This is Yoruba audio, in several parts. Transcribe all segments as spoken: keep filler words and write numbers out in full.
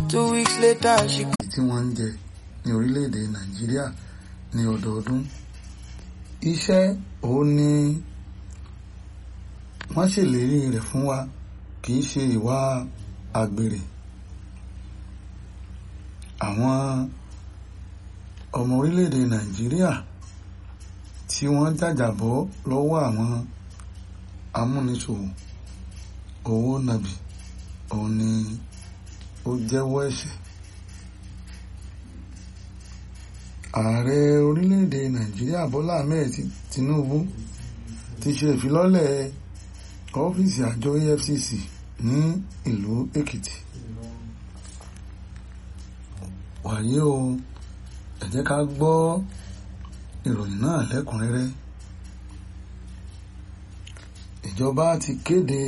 Two weeks later, she. tí wọ́n ń jẹ ní orílẹ̀-èdè Nàìjíríà ní ọdọọdún. Iṣẹ́ òun ni wọ́n ṣèlérí rẹ̀ fún wa, kì í ṣe ìwà àgbèrè. Àwọn ọmọ orílẹ̀-èdè Nàìjíríà tí wọ́n jàjàbọ́ lọ́wọ́ àwọn amúnisòwò owó nàbì òun ni ó jẹ́wọ́ ẹ̀ṣẹ̀. Ààrẹ orílẹ̀-èdè Nàìjíríà Bọ́lá Ahmed Tinubu ti ṣe ìfilọ́lẹ̀ ọ́fíìsì àjọ E F C C ní ìlú Èkìtì. Wàyí o, ẹ jẹ́ ká gbọ́ ìròyìn náà lẹ́kùnrẹ́rẹ́. Ìjọba ti kéde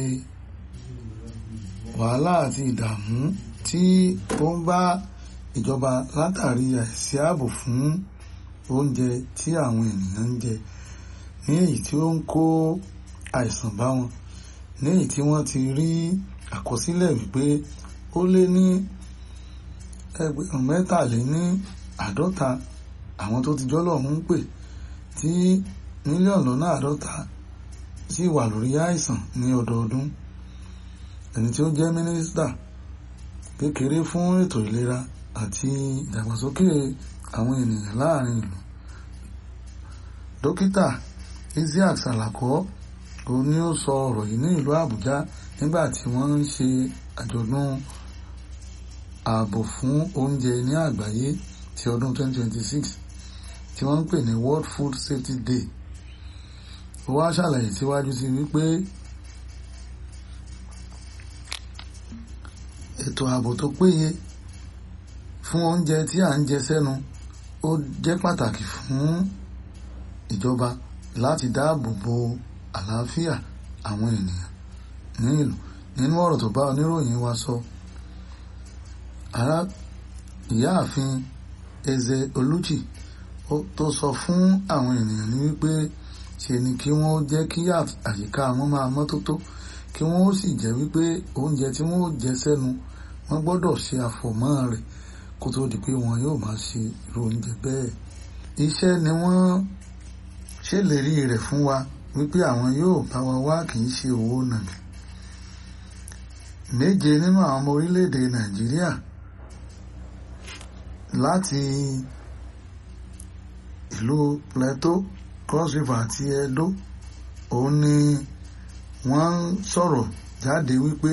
wàhálà àti ìdààmú tí ó ń bá ìjọba látàrí àìsí ààbò fún oúnjẹ tí àwọn ènìyàn ń jẹ, ní èyí tí ó ń kó àìsàn bá wọn, ní èyí tí wọ́n ti rí àkọsílẹ̀ wípé ó lé ní ẹgbẹ̀rún mẹ́tàléní àádọ́ta àwọn tó ti jọ́lọ́run ń pè, tí mílíọ̀nù lọ́nà àádọ́ta sì wà lórí àìsàn ní ọdọọdún. Ẹni tí ó jẹ́ mínísítà kékeré fún ètò ìlera àti ìdàgbàsókè àwọn ènìyàn láàrin ìlú, dókítà Isiaq Salako, òun ni ó sọ ọ̀rọ̀ yìí ní ìlú Àbújá nígbà tí wọ́n ń ṣe àjọ̀dún ààbò fún oúnjẹ ní àgbáyé ti ọdún twenty twenty-six tí wọ́n ń pè ní World Food Safety Day. Ó wá ṣàlàyé síwájú sí wípé ètò ààbò tó péye fún oúnjẹ tí à ń jẹ sẹ́nu ó jẹ́ pàtàkì fún ìjọba láti dáàbò bo àlàáfíà àwọn ènìyàn ní ìlú. Nínú ọ̀rọ̀ tó bá oníròyìn wa sọ, ará ìyáàfin Eze Oluchi tó sọ fún àwọn ènìyàn ní wípé ṣe ni kí wọ́n jẹ́ kí àyíká wọn máa mọ́tótó, kí wọ́n ó sì jẹ́ wípé oúnjẹ tí wọ́n ó jẹ sẹ́nu wọ́n gbọ́dọ̀ ṣe àfọ̀mọ́ rẹ̀ kó tó di pé wọn yóò máa ṣe irú oúnjẹ bẹ́ẹ̀. Iṣẹ́ ni wọ́n ṣèlérí rẹ̀ fún wa wípé àwọn yóò bá wa wá, kì í ṣe owó nàbì. Méje nínú àwọn ọmọ orílẹ̀-èdè Nàìjíríà láti ìlú Plateau, Cross River àti Edo òun ni wọ́n ń sọ̀rọ̀ jáde wípé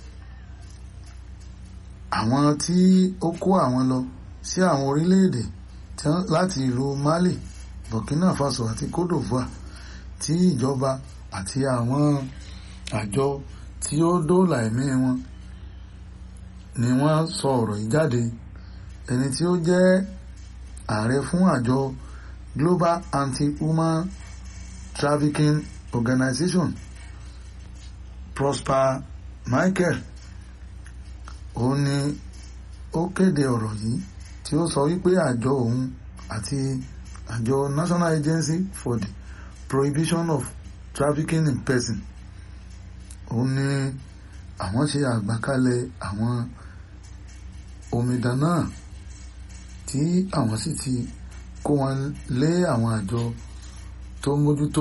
àwọn tí ó kó àwọn lọ sí àwọn orílẹ̀-èdè láti ìlú Mali, Burkina Faso àti Cote d'Ivoire, tí ìjọba àti àwọn àjọ tí ó dóòlà ẹ̀mí wọn ni wọ́n sọ ọ̀rọ̀ yìí jáde. Ẹni tí ó jẹ́ ààrẹ fún àjọ Global Anti-Human Trafficking Organization, Prosper Michael, òun ni ó kéde ọ̀rọ̀ yìí tí ó sọ wípé àjọ òun àti àjọ National Agency for the Prohibition of Trafficking in Person, òun ni àwọn ṣe àgbàkalẹ̀ àwọn omidan náà tí àwọn sì ti kó wọn lé àwọn àjọ tó mójútó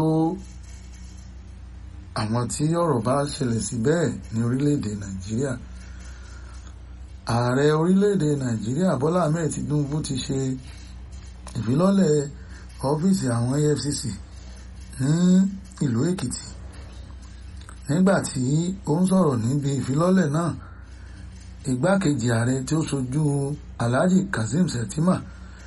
àwọn tí ọ̀rọ̀ bá ṣẹlẹ̀ sí bẹ́ẹ̀ ní orílẹ̀-èdè Nàìjíríà. Ààrẹ orílẹ̀-èdè Nàìjíríà Bọ́lá Ahmed Tinubu ti ṣe ìfilọ́lẹ̀ ọ́fíìsì àwọn E F C C ní ìlú Èkìtì. Nígbà tí ó ń sọ̀rọ̀ níbi ìfilọ́lẹ̀ náà, igbákejì ààrẹ tí ó ṣojú Alhaji Kazeem Shettima